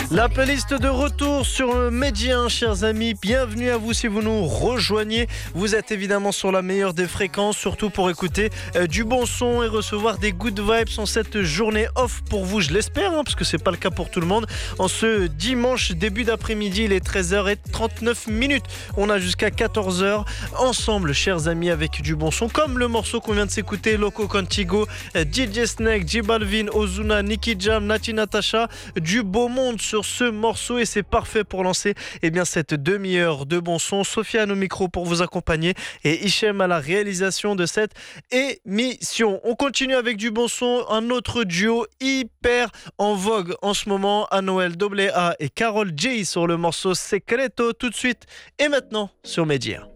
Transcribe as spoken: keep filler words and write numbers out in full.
La playlist de retour sur Médien, chers amis. Bienvenue à vous si vous nous rejoignez. Vous êtes évidemment sur la meilleure des fréquences, surtout pour écouter euh, du bon son et recevoir des good vibes en cette journée off pour vous, je l'espère, hein, parce que c'est pas le cas pour tout le monde. En ce dimanche début d'après-midi, il est treize heures trente-neuf minutes. On a jusqu'à quatorze heures ensemble, chers amis, avec du bon son, comme le morceau qu'on vient de s'écouter, Loco Contigo, euh, D J Snake, J Balvin, Ozuna, Nicky Jam, Nati Natasha, du beau monde sur ce morceau et c'est parfait pour lancer eh bien, cette demi-heure de bon son. Sofiane au micro pour vous accompagner et Hichem à la réalisation de cette émission. On continue avec du bon son, un autre duo hyper en vogue en ce moment, Anuel A A et Karol G sur le morceau Secreto, tout de suite et maintenant sur Médien.